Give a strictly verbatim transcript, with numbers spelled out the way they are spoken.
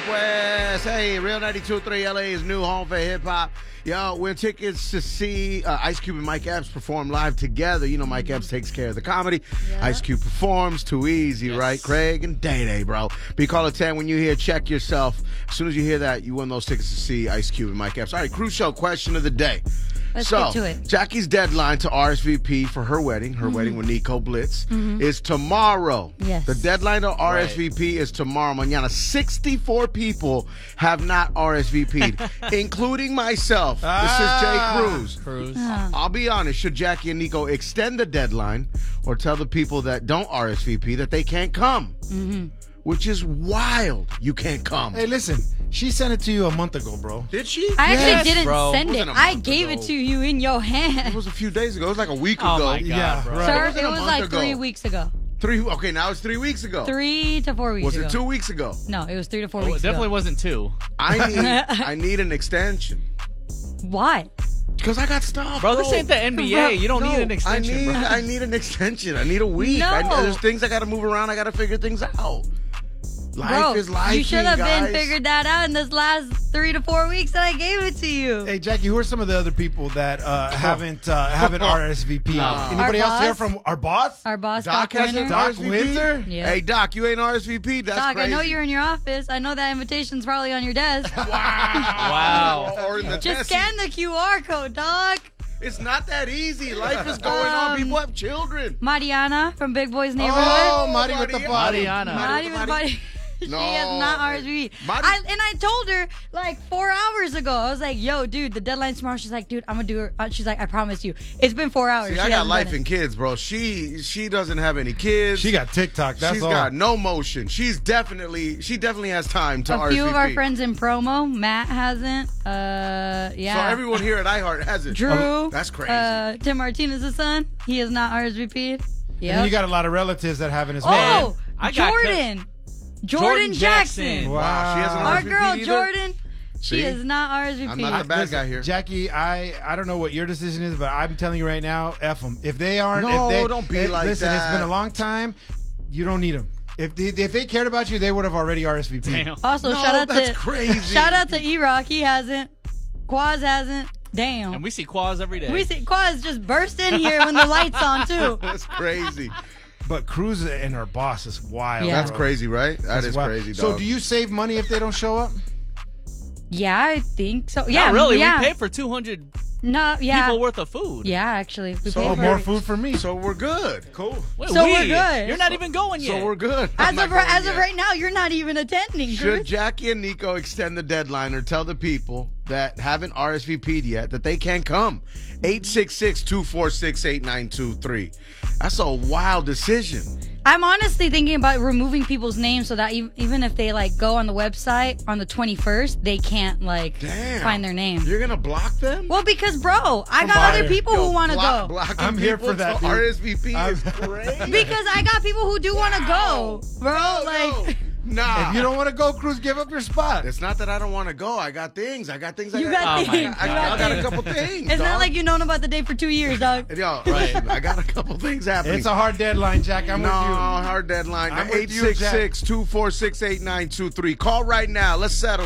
pues. Hey, Real ninety-two point three L A's new home for hip-hop. Yo, win tickets to see uh, Ice Cube and Mike Epps perform live together. You know Mike Epps takes care of the comedy. Yeah. Ice Cube performs. Too easy, yes. Right? Craig and Day-Day, bro. Be call at ten when you hear Check Yourself. As soon as you hear that, you win those tickets to see Ice Cube and Mike Epps. All right, Cruise Show question of the day. Let's so, get to it. Jackie's deadline to R S V P for her wedding, her mm-hmm. wedding with Nico Blitz, mm-hmm. is tomorrow. Yes. The deadline to R S V P right. is tomorrow. Mañana. sixty-four people have not R S V P'd, including myself. Ah, this is Jay Cruz. Cruz. Uh. I'll be honest. Should Jackie and Nico extend the deadline or tell the people that don't R S V P that they can't come? Mm-hmm. Which is wild. You can't come. Hey, listen. She sent it to you a month ago, bro. Did she? I actually yes, didn't bro. send it. I gave ago. it to you in your hand. It was a few days ago. It was like a week oh ago. My God, yeah, bro. Right. Sir, it, it was like ago. three weeks ago. Three. Okay, now it's three weeks ago. Three to four weeks was ago. Was it two weeks ago? No, it was three to four oh, weeks it definitely ago. wasn't two. I need, I need an extension. Why? Because I got stuff, bro. bro. This ain't the N B A. You don't no, need an extension, I need, bro. I need an extension. I need a week. No. I, there's things I got to move around. I got to figure things out. Life Bro, is life. You should have guys. been figured that out in this last three to four weeks that I gave it to you. Hey, Jackie, who are some of the other people that uh, haven't uh, haven't R S V P'd? No. Anybody Our else here boss? from our boss? Our boss, Doc Doc, hasn't Winter. R S V P'd? Windsor? Yeah. Hey, Doc, you ain't R S V P'd? That's Doc, crazy. I know you're in your office. I know that invitation's probably on your desk. Wow. Wow. Or in the Just Tessie. scan the Q R code, Doc. It's not that easy. Life is going Um, on. People have children. Mariana from Big Boys Neighborhood. Oh, Mari with the body. Mariana. Mari with the body. She No. has not R S V P. Mari- I, and I told her like four hours ago. I was like, "Yo, dude, the deadline's tomorrow." She's like, "Dude, I'm gonna do it." Uh, She's like, "I promise you." It's been four hours. See, She I got hasn't life done it. and kids, bro. She she doesn't have any kids. She got TikTok. That's She's all. got no motion. She's definitely she definitely has time to A R S V P. few of our friends in promo. Matt hasn't. Uh, yeah. So everyone here at iHeart has it. Drew. Oh, that's crazy. Uh, Tim Martinez's son. He is not R S V P'd. And Yeah. you got a lot of relatives that haven't as well. Oh, I got Jordan. Jordan, Jordan Jackson. Jackson. Wow, she hasn't Our R S V P'd girl either? Jordan. See? She is not R S V P. I'm not the bad Listen, guy here. Jackie, I, I don't know what your decision is, but I'm telling you right now, F them. If they aren't, No, if they, don't be if- like listen, that. it's been a long time. You don't need them. If they, if they cared about you, they would have already R S V P'd. Damn. Also, No, shout out that's to crazy. shout out to E-Rock. He hasn't. Quaz hasn't. Damn. And we see Quaz every day. We see Quaz just burst in here when the lights on too. That's crazy. But Cruz and her boss is wild. Yeah. That's bro. crazy, right? That That's is wild. crazy, dog. So do you save money if they don't show up? Yeah, I think so. Yeah, Not really. Yeah. We pay for two hundred no, yeah, people worth of food. yeah. Actually, we So pay Oh, for more it. food for me. So we're good. Cool. Wait, So we? we're good. You're not even going yet. So we're good. As I'm not of going as of yet. right now, you're not even attending. Should Cruz. Jackie and Nico extend the deadline or tell the people that haven't R S V P'd yet that they can't come? eight six six, two four six, eight nine two three. That's a wild decision. I'm honestly thinking about removing people's names so that ev- even if they like go on the website on the twenty-first, they can't like Damn. find their name. You're going to block them? Well, because bro, I got fire. other people Yo, who want to block- go. blocking I'm here people for that, to dude. R S V P I'm- is crazy. Because I got people who do want to go, bro. No, like, no. Nah. If you don't want to go, Cruz, give up your spot. It's not that I don't want to go. I got things. I got things. I You got, got Oh my things. I, You I, got I got a things. couple things. It's dog. not like you've known about the day for two years, dog. Yo, listen, I got a couple things happening. It's a hard deadline, Jack. I'm no, with you. hard deadline. I'm with eight you, six six, two four six, eight nine two three. Call right now. Let's settle.